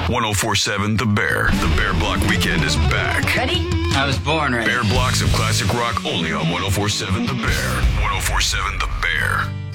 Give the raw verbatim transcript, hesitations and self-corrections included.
ten forty-seven The Bear. The Bear Block Weekend is back. Ready? I was born ready. Bear blocks of classic rock only on ten forty-seven The Bear. ten forty-seven The Bear.